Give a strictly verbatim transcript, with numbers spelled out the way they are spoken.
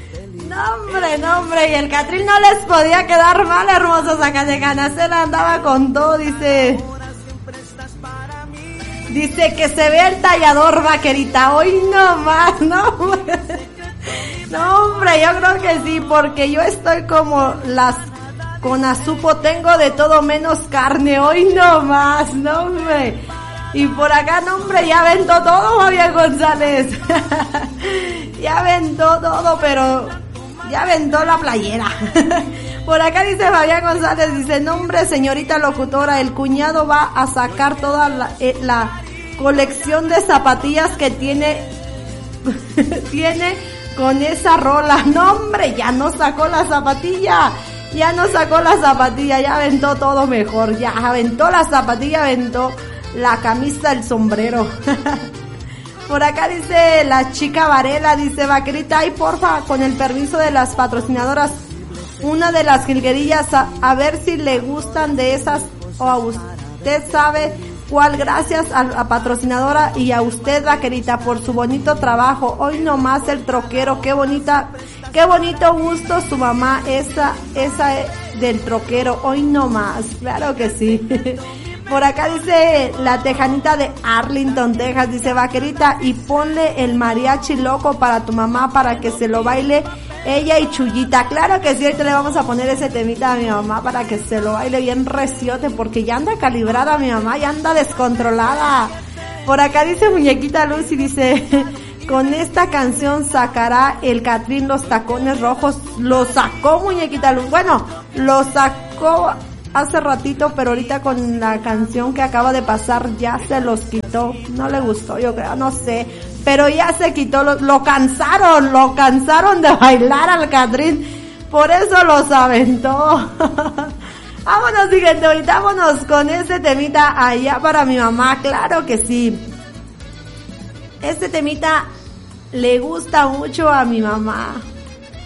No, hombre, no, hombre, y el Catrín no les podía quedar mal, hermosos Zacatecanas, él andaba con todo, dice, dice que se ve el tallador, vaquerita, hoy no más, no, hombre, no, hombre, yo creo que sí, porque yo estoy como las con azupo, tengo de todo menos carne, hoy no más, no, hombre. Y por acá, no, hombre, ya aventó todo Fabián González. Ya aventó todo, pero ya aventó la playera. Por acá dice Fabián González, dice, no, hombre, señorita locutora, el cuñado va a sacar toda la, eh, la colección de zapatillas que tiene, tiene con esa rola. No, hombre, ya no sacó la zapatilla. Ya no sacó la zapatilla, ya aventó todo mejor. Ya aventó la zapatilla, aventó la camisa, el sombrero. Por acá dice la chica Varela, dice, vaquerita, ay porfa, con el permiso de las patrocinadoras, una de las jilguerillas, a, a ver si le gustan de esas, o a usted sabe cuál, gracias a la patrocinadora y a usted, vaquerita, por su bonito trabajo. Hoy nomás el troquero, qué bonita, qué bonito gusto su mamá, esa, esa del troquero, hoy nomás, claro que sí. Por acá dice la tejanita de Arlington, Texas, dice, vaquerita, y ponle el mariachi loco para tu mamá para que se lo baile ella y Chuyita. Claro que sí, ahorita le vamos a poner ese temita a mi mamá para que se lo baile bien reciote, porque ya anda calibrada mi mamá, ya anda descontrolada. Por acá dice Muñequita Lucy, dice, con esta canción sacará el Catrín los tacones rojos. Lo sacó Muñequita Lucy, bueno, lo sacó hace ratito, pero ahorita con la canción que acaba de pasar ya se los quitó. No le gustó, yo creo, no sé, pero ya se quitó, lo, lo cansaron, lo cansaron de bailar al Catrín, por eso los aventó. Vámonos, siguiente, ahorita vámonos con este temita allá para mi mamá, claro que sí. Este temita le gusta mucho a mi mamá.